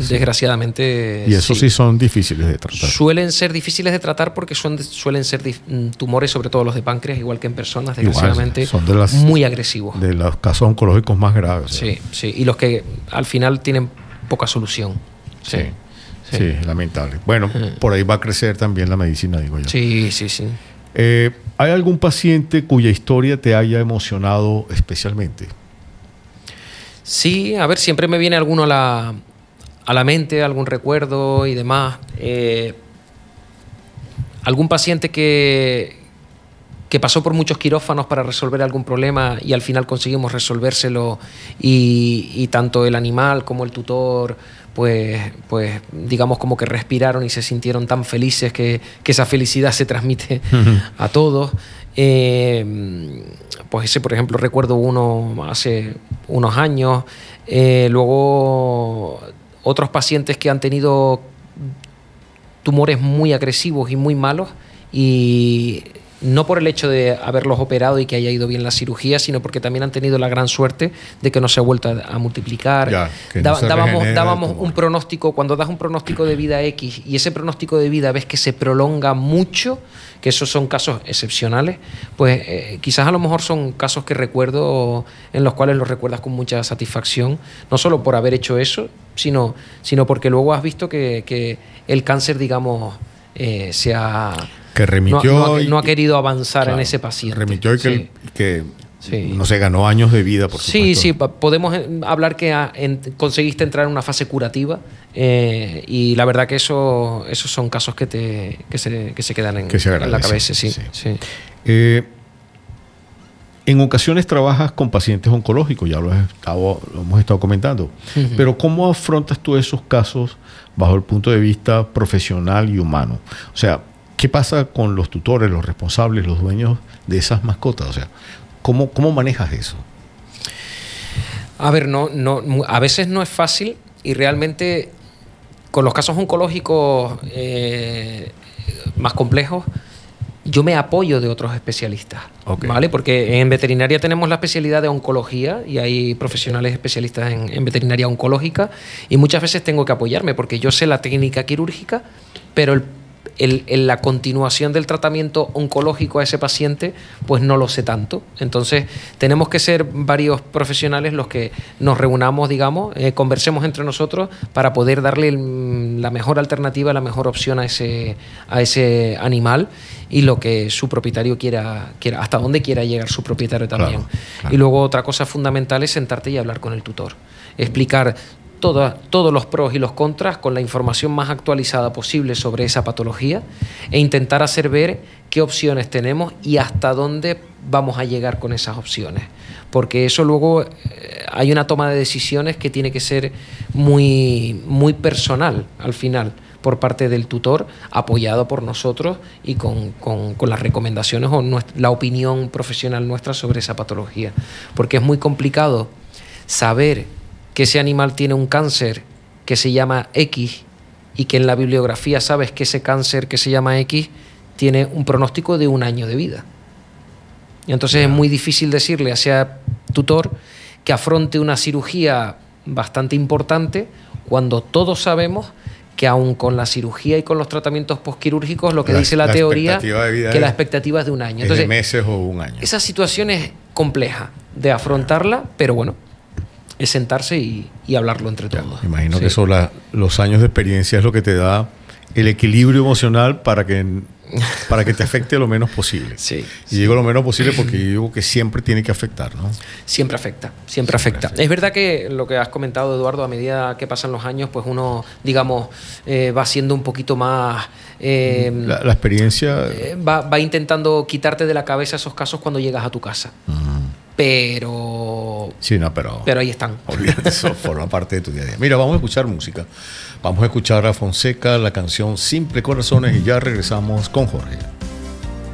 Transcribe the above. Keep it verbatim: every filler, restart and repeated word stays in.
sí. Desgraciadamente. Y esos sí. sí son difíciles de tratar. Suelen ser difíciles de tratar porque son, suelen ser tumores, sobre todo los de páncreas, igual que en personas, desgraciadamente, igual, son de las, muy agresivos. De los casos oncológicos más graves. Sí, sí. Y los que al final tienen poca solución. Sí. Sí, sí, sí, lamentable. Bueno, uh-huh. por ahí va a crecer también la medicina, digo yo. Sí, sí, sí. Eh, ¿Hay algún paciente cuya historia te haya emocionado especialmente? Sí, a ver, siempre me viene alguno a la, a la mente, algún recuerdo y demás. Eh, algún paciente que, que pasó por muchos quirófanos para resolver algún problema y al final conseguimos resolvérselo y, y tanto el animal como el tutor pues, pues digamos como que respiraron y se sintieron tan felices que, que esa felicidad se transmite uh-huh. a todos. Eh, pues ese, por ejemplo, recuerdo uno hace unos años. Eh, luego otros pacientes que han tenido tumores muy agresivos y muy malos y no por el hecho de haberlos operado y que haya ido bien la cirugía, sino porque también han tenido la gran suerte de que no se ha vuelto a, a multiplicar. Ya, que da, no se dábamos dábamos un pronóstico, cuando das un pronóstico de vida X y ese pronóstico de vida ves que se prolonga mucho, que esos son casos excepcionales, pues eh, quizás a lo mejor son casos que recuerdo, en los cuales los recuerdas con mucha satisfacción, no solo por haber hecho eso, sino, sino porque luego has visto que, que el cáncer, digamos, eh, se ha... que remitió no, no, ha, y, no ha querido avanzar claro, en ese paciente. Remitió y que, sí. que sí. no sé, ganó años de vida, por Sí, supuesto. sí, podemos hablar que a, en, conseguiste entrar en una fase curativa eh, y la verdad que eso, esos son casos que, te, que, se, que se quedan en, que se en la cabeza. Sí, sí. Sí. Eh, en ocasiones trabajas con pacientes oncológicos, ya lo, he estado, lo hemos estado comentando, uh-huh. pero ¿cómo afrontas tú esos casos bajo el punto de vista profesional y humano? O sea, ¿qué pasa con los tutores, los responsables, los dueños de esas mascotas? O sea, ¿cómo, cómo manejas eso? A ver, no, no, a veces no es fácil y realmente con los casos oncológicos eh, más complejos, yo me apoyo de otros especialistas, okay. ¿vale? Porque en veterinaria tenemos la especialidad de oncología y hay profesionales especialistas en, en veterinaria oncológica y muchas veces tengo que apoyarme porque yo sé la técnica quirúrgica, pero el El, en la continuación del tratamiento oncológico a ese paciente, pues no lo sé tanto. Entonces, tenemos que ser varios profesionales los que nos reunamos, digamos, eh, conversemos entre nosotros para poder darle el, la mejor alternativa, la mejor opción a ese, a ese animal y lo que su propietario quiera, quiera, hasta dónde quiera llegar su propietario también. Claro, claro. Y luego otra cosa fundamental es sentarte y hablar con el tutor. Explicar Toda, todos los pros y los contras con la información más actualizada posible sobre esa patología e intentar hacer ver qué opciones tenemos y hasta dónde vamos a llegar con esas opciones. Porque eso luego eh, hay una toma de decisiones que tiene que ser muy, muy personal al final por parte del tutor, apoyado por nosotros y con, con, con las recomendaciones o nuestra, la opinión profesional nuestra sobre esa patología. Porque es muy complicado saber que ese animal tiene un cáncer que se llama X y que en la bibliografía sabes que ese cáncer que se llama X tiene un pronóstico de un año de vida. Y entonces yeah. es muy difícil decirle a ese tutor que afronte una cirugía bastante importante cuando todos sabemos que aún con la cirugía y con los tratamientos postquirúrgicos lo que la, dice la, la teoría que la expectativa es de un año. Entonces, de meses o un año. Esa situación es compleja de afrontarla, yeah. pero bueno, es sentarse y, y hablarlo entre todos. Ya, imagino sí. que eso, la, los años de experiencia es lo que te da el equilibrio emocional para que, para que te afecte lo menos posible. Sí, y sí. digo lo menos posible porque yo digo que siempre tiene que afectar, ¿no? Siempre afecta, siempre, siempre afecta. afecta. Es verdad que lo que has comentado, Eduardo, a medida que pasan los años, pues uno, digamos, eh, va siendo un poquito más... Eh, la, la experiencia... Eh, va, va intentando quitarte de la cabeza esos casos cuando llegas a tu casa. Uh-huh. Pero... Sí, no, pero... Pero ahí están. Olvídate, eso forma parte de tu día a día. Mira, vamos a escuchar música. Vamos a escuchar a Fonseca, la canción Simple Corazones y ya regresamos con Jorge.